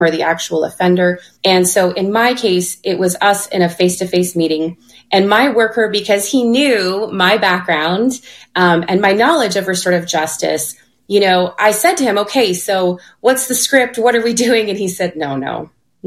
or the actual offender. And so in my case, it was us in a face-to-face meeting. And my worker, because he knew my background and my knowledge of restorative justice, I said to him, okay, so what's the script? What are we doing? And he said, no,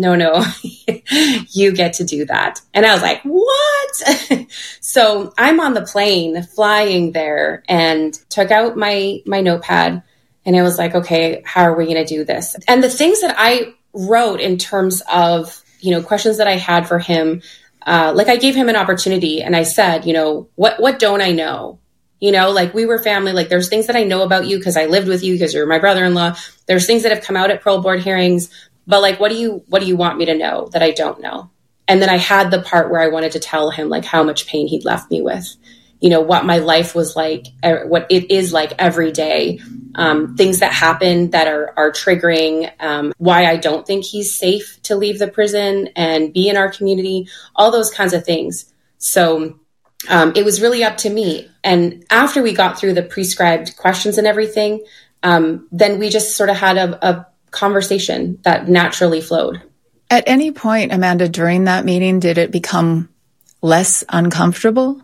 you get to do that. And I was like, what? So I'm on the plane flying there and took out my notepad. And I was like, okay, how are we going to do this? And the things that I wrote in terms of, questions that I had for him, like I gave him an opportunity and I said, what don't I know? Like we were family, like there's things that I know about you because I lived with you because you're my brother-in-law. There's things that have come out at parole board hearings, but like, what do you want me to know that I don't know? And then I had the part where I wanted to tell him like how much pain he'd left me with, what my life was like, what it is like every day, things that happen that are triggering, why I don't think he's safe to leave the prison and be in our community, all those kinds of things. So it was really up to me. And after we got through the prescribed questions and everything, then we just sort of had a conversation that naturally flowed. At any point, Amanda, during that meeting, did it become less uncomfortable?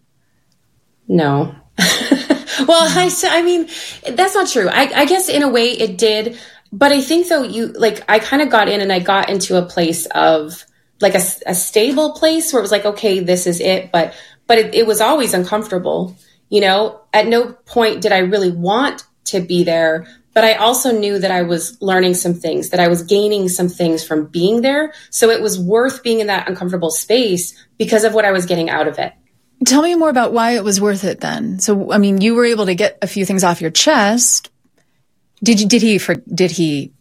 No. Well, I mean, that's not true. I guess in a way it did. But I think though, I kind of got in and I got into a place of like a stable place where it was like, okay, this is it. But it was always uncomfortable. At no point did I really want to be there. But I also knew that I was learning some things, that I was gaining some things from being there. So it was worth being in that uncomfortable space because of what I was getting out of it. Tell me more about why it was worth it then. So, I mean, you were able to get a few things off your chest. Did he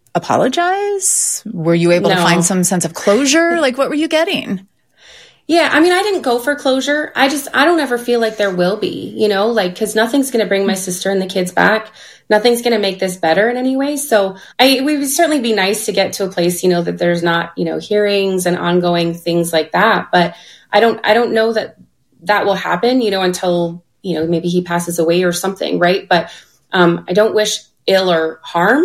apologize? Were you able to find some sense of closure? Like, what were you getting? Yeah, I mean, I didn't go for closure. I don't ever feel like there will be, because nothing's going to bring my sister and the kids back. Nothing's going to make this better in any way. So we would certainly be nice to get to a place, that there's not, hearings and ongoing things like that. But I don't know that will happen, until, maybe he passes away or something. Right. But I don't wish ill or harm.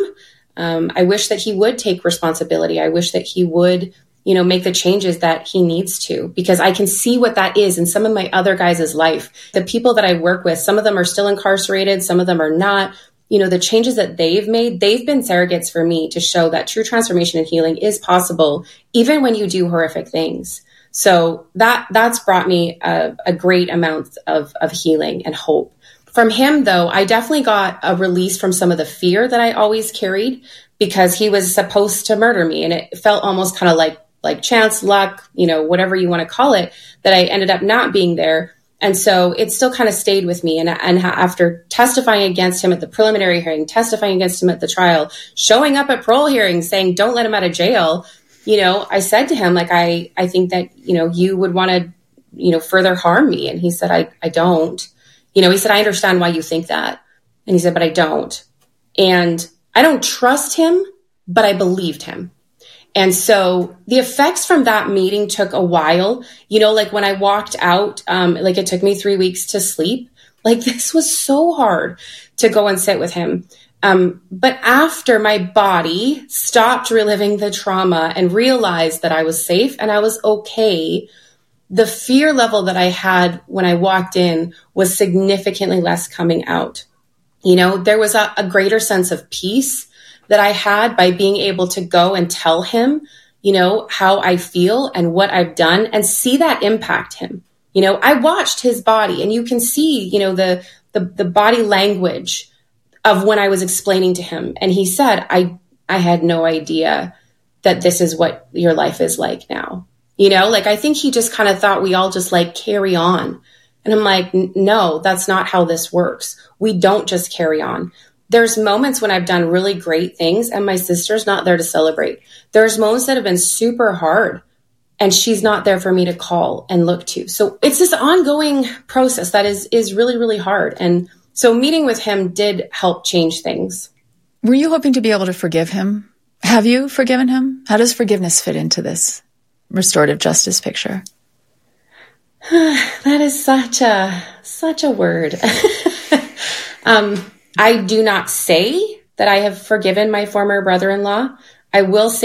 I wish that he would take responsibility. I wish that he would, make the changes that he needs to, because I can see what that is in some of my other guys' life. The people that I work with, some of them are still incarcerated, some of them are not. The changes that they've made, they've been surrogates for me to show that true transformation and healing is possible, even when you do horrific things. So that's brought me a great amount of healing and hope. From him, though, I definitely got a release from some of the fear that I always carried, because he was supposed to murder me. And it felt almost kind of like chance, luck, whatever you want to call it, that I ended up not being there. And so it still kind of stayed with me. And after testifying against him at the preliminary hearing, testifying against him at the trial, showing up at parole hearings, saying, don't let him out of jail, I said to him, like, I think that, you would want to, further harm me. And he said, I don't. He said, I understand why you think that. And he said, but I don't. And I don't trust him, but I believed him. And so the effects from that meeting took a while, like when I walked out, like it took me 3 weeks to sleep. Like this was so hard to go and sit with him. But after my body stopped reliving the trauma and realized that I was safe and I was okay, the fear level that I had when I walked in was significantly less coming out. There was a greater sense of peace that I had by being able to go and tell him, how I feel and what I've done and see that impact him. I watched his body and you can see, the body language of when I was explaining to him. And he said, I had no idea that this is what your life is like now. I think he just kind of thought we all just carry on. And I'm like, no, that's not how this works. We don't just carry on. There's moments when I've done really great things and my sister's not there to celebrate. There's moments that have been super hard and she's not there for me to call and look to. So it's this ongoing process that is really, really hard. And so meeting with him did help change things. Were you hoping to be able to forgive him? Have you forgiven him? How does forgiveness fit into this restorative justice picture? That is such a word. I do not say that I have forgiven my former brother-in-law. I will say